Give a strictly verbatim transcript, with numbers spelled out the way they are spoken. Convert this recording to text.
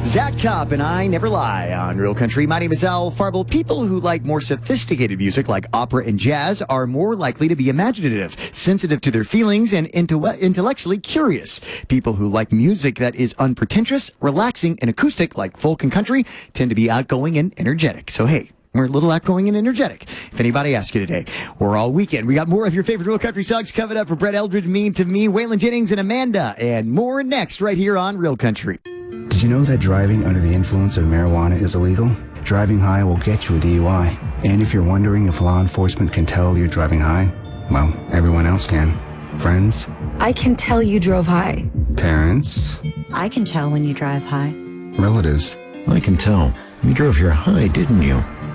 Zach Top and I Never Lie on Real Country. My name is Al Farble. People who like more sophisticated music like opera and jazz are more likely to be imaginative, sensitive to their feelings, and into- intellectually curious. People who like music that is unpretentious, relaxing, and acoustic like folk and country tend to be outgoing and energetic. So hey, we're a little outgoing and energetic, if anybody asks you today. We're all weekend. We got more of your favorite Real Country songs coming up for Brett Eldridge, Mean to Me, Waylon Jennings, and Amanda, and more next right here on Real Country. Did you know that driving under the influence of marijuana is illegal? Driving high will get you a D U I. And if you're wondering if law enforcement can tell you're driving high, well, everyone else can. Friends? I can tell you drove high. Parents? I can tell when you drive high. Relatives? I can tell. You drove here high, didn't you?